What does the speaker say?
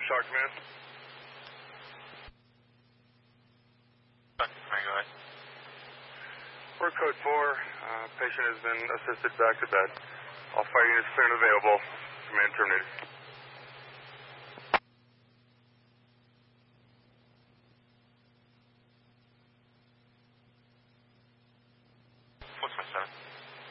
Shark Command. Go ahead. We're code 4. Patient has been assisted back to bed. All fire units clear and available. Command terminated.